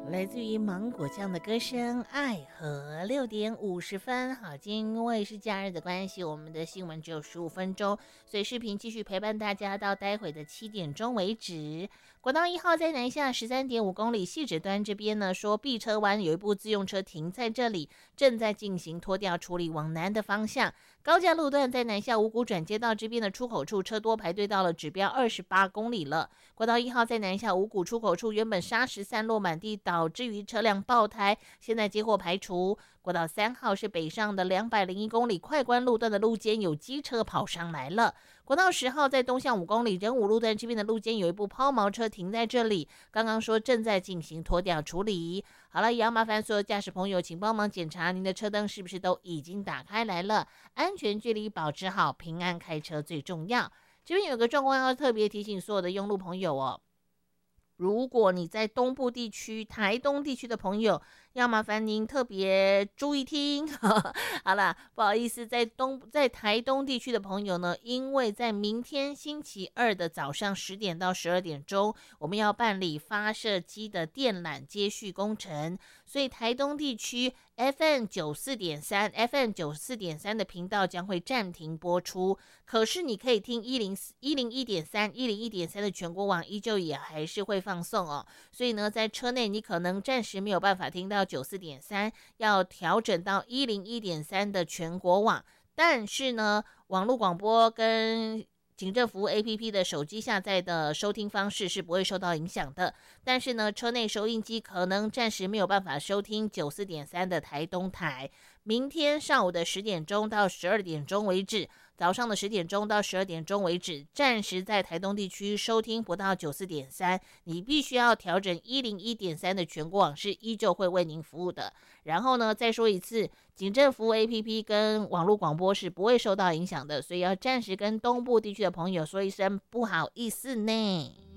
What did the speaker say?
来自于芒果酱的歌声《爱河》6点50分。好，因为是假日的关系，我们的新闻只有15分钟，所以视频继续陪伴大家到待会的7点钟为止。国道1号在南下13.5公里汐止端这边呢，说碧车湾有一部自用车停在这里，正在进行拖吊处理，往南的方向。高架路段在南下五股转接道这边的出口处车多排队到了指标28公里了。国道1号在南下五股出口处原本砂石散落满地，导致于车辆爆胎，现在接获排除。国道3号是北上的201公里快关路段的路肩有机车跑上来了。国道10号在东向5公里仁武路段这边的路肩有一部抛锚车停在这里，刚刚说正在进行拖吊处理。好了，也要麻烦所有驾驶朋友，请帮忙检查您的车灯是不是都已经打开来了，安全距离保持好，平安开车最重要。这边有个状况要特别提醒所有的用路朋友哦，如果你在东部地区、台东地区的朋友，要麻烦您特别注意听。好啦，不好意思，在台东地区的朋友呢，因为在明天星期二的早上10点到12点钟，我们要办理发射机的电缆接续工程，所以台东地区 FM94.3 的频道将会暂停播出。可是你可以听101.3的全国网依旧也还是会放送哦。所以呢，在车内你可能暂时没有办法听到94.3，要调整到101.3的全国网。但是呢，网络广播跟警政服务 APP 的手机下载的收听方式是不会受到影响的，但是呢，车内收音机可能暂时没有办法收听94.3的台东台。明天上午的10点钟到12点钟为止，早上的10点钟到12点钟为止，暂时在台东地区收听不到94.3，你必须要调整101.3的全国网是依旧会为您服务的。然后呢，再说一次，警政服务 APP 跟网络广播是不会受到影响的，所以要暂时跟东部地区的朋友说一声不好意思呢。